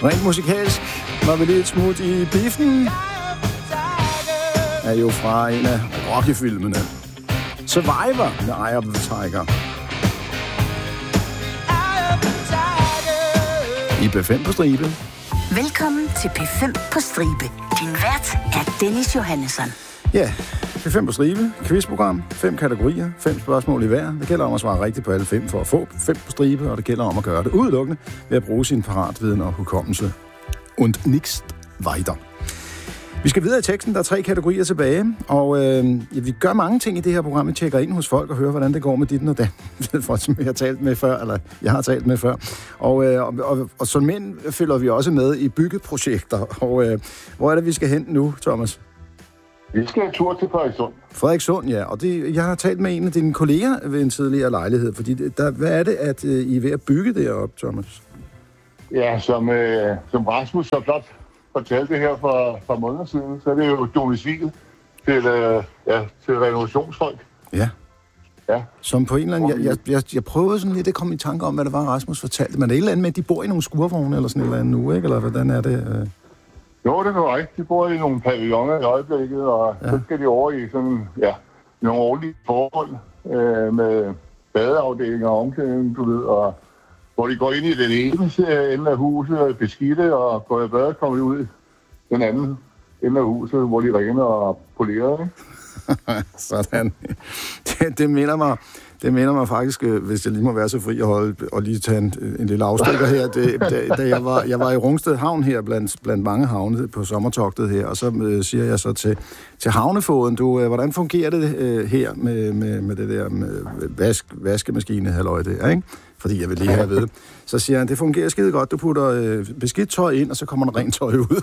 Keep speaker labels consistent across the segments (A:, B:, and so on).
A: Rent musikalsk var vi lige et smut i biffen. Er jo fra en af Rocky-filmene. Survivor med Eye of the Tiger. I P5 på stribe.
B: Velkommen til P5 på stribe. Din vært er Dennis Johannesson.
A: Ja, P5 på stribe. Quizprogram. 5 kategorier. 5 spørgsmål i hver. Det gælder om at svare rigtigt på alle 5 for at få 5 på stribe, og det gælder om at gøre det udelukkende ved at bruge sin paratviden og hukommelse. Und nichts weiter. Vi skal videre i teksten. Der er 3 kategorier tilbage, og vi gør mange ting i det her program. Vi tjekker ind hos folk og hører, hvordan det går med dit og dan. Folk, som jeg har talt med før, eller jeg har talt med før. Og som mænd følger vi også med i byggeprojekter. Og hvor er det, vi skal hen nu, Thomas?
C: Vi skal en tur til Frederikssund.
A: Frederikssund, ja. Og jeg har talt med en af dine kolleger ved en tidligere lejlighed. Fordi hvad er det, at I er ved at bygge deroppe, Thomas?
C: Ja, som Rasmus så flot fortalte det her for måneder siden, så er det jo domicil til renovationsfolk.
A: Ja.
C: Ja.
A: Som på en eller anden... Jeg prøvede sådan lidt at komme i tanke om, hvad det var, Rasmus fortalte. Men det er et eller andet med, at de bor i nogle skurvogne eller sådan et eller andet nu, ikke? Eller hvordan er det?
C: Jo, det er korrekt. De bor i nogle pavilloner i øjeblikket, og så skal de over i sådan, nogle årlige forhold med badeafdelinger og omklædning, du ved, og hvor de går ind i den ene ende af huset, beskidte, og går i bad og kommer ud i den anden ende af huset, hvor de rener og polerer, ikke?
A: Sådan. Det minder mig faktisk, hvis jeg lige må være så fri at holde og lige tage en lille afstikker her, da jeg var i Rungsted Havn her, blandt mange havne på sommertogtet her, og så siger jeg så til havnefoden, hvordan fungerer det her med det der med vaskemaskine, halløj der, ikke? Fordi jeg vil lige have at vide. Så siger han, det fungerer skide godt. Du putter beskidt tøj ind, og så kommer der rent tøj ud.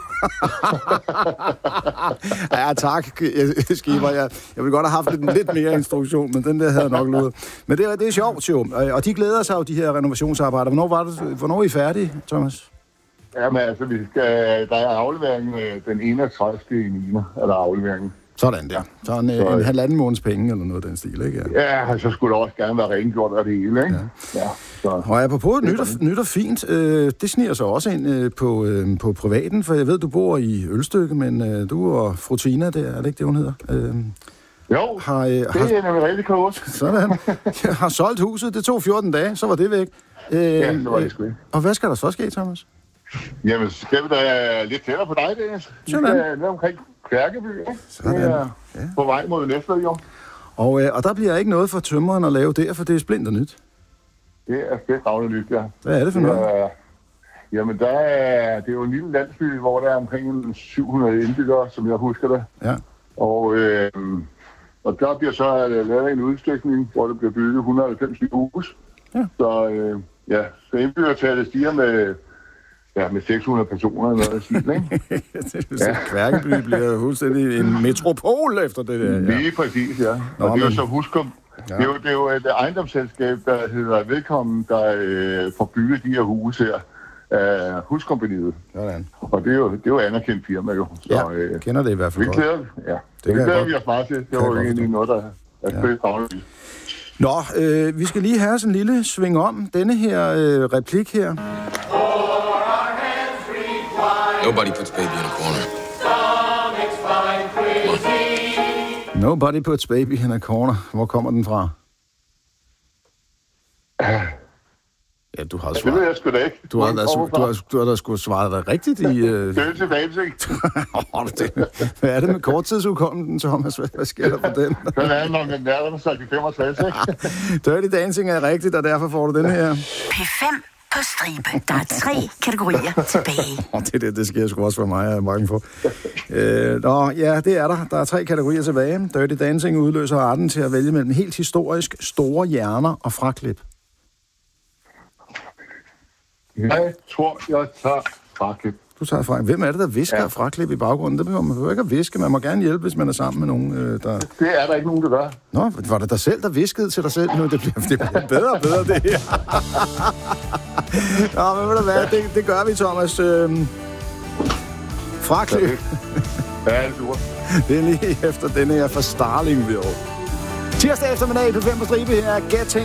A: Ja, tak, Skipper. Jeg ville godt have haft lidt mere instruktion, men den der havde jeg nok lovet. Men det er sjovt, jo. Og de glæder sig jo, de her renovationsarbejder. Hvornår er I færdige, Thomas?
C: Jamen altså, der er afleveringen den 31. i 9. er der afleveringen.
A: Sådan der. Så en halvanden måneds penge eller noget af den stil, ikke?
C: Ja, så skulle det også gerne være rengjort af det hele, ikke? Ja.
A: Og apropos nyt og fint, det sniger så også ind på privaten, for jeg ved, du bor i Ølstykke, men du og fru Tina, er det ikke det, hun hedder?
C: Jo, det er nemlig rigtig klogt.
A: Sådan. Jeg har solgt huset, det tog 14 dage, så var det væk.
C: Ja, det var det sgu.
A: Og hvad skal der så ske, Thomas?
C: Jamen, skal vi da lidt tættere på dig, Dennis? Vi skal ned omkring Kværkeby, ikke?
A: Sådan.
C: Det er på vej mod Næstved, jo.
A: Og der bliver ikke noget for tømmeren at lave der, for det er splinter nyt.
C: Det er fedt nyt, ja. Hvad
A: er det for noget?
C: Jamen, det er jo en lille landsby, hvor der er omkring 700 indbyggere, som jeg husker det.
A: Ja.
C: Og der bliver så lavet en udstykning, hvor der bliver bygget 190 hus. Ja. Så indbyggertallet stiger med 600 personer eller noget stil, ikke?
A: Kværkeby bliver fuldstændig en metropol efter det der. Ja.
C: Lige præcis, ja. Nå, og det er jo så Huskom. Ja. Det er jo et ejendomsselskab, der hedder Velkommen, der får bygget de her huse her. Huskompaniet.
A: Sådan.
C: Og det er jo anerkendt firma, jo. Så,
A: kender det i hvert fald godt.
C: Det glæder vi os meget til. Det var jo egentlig noget, der er fedt dagligt.
A: Nå, vi skal lige have sådan en lille sving om denne her replik her.
D: Nobody puts baby in a corner.
A: Nobody puts baby in a corner. Hvor kommer den fra? Ja, du har svaret.
C: Det ved jeg sgu da ikke.
A: Du har da sgu svaret dig rigtigt i...
C: Dirty Dancing.
A: Hvad er det med korttidsudkommelsen, Thomas? Hvad sker der for den?
C: Den er nok en nærmere sagt i 65, ikke?
A: Dirty Dancing er rigtigt, og derfor får du den her.
B: P5 på stribe. Der er 3 kategorier tilbage.
A: Det sker sgu også for mig, jeg er mange for. Det er der. Der er 3 kategorier tilbage. Dirty Dancing udløser retten til at vælge mellem helt historisk store hjerner og fraklip.
C: Jeg tror, jeg tager fraklip.
A: Du tager fraklip. Hvem er det, der visker fraklip i baggrunden? Det behøver man ikke at viske. Man må gerne hjælpe, hvis man er sammen med nogen, der...
C: Det er der ikke nogen, der gør.
A: Nå, var det dig selv, der viskede til dig selv nu? Det bliver bedre og bedre, det her. Nå, men ved du hvad? Det gør vi, Thomas. Fraklip.
C: Ja, det er super.
A: Det er lige efter denne her fra Starlingville. Tirsdag eftermiddag på 5 på stribe her. Getting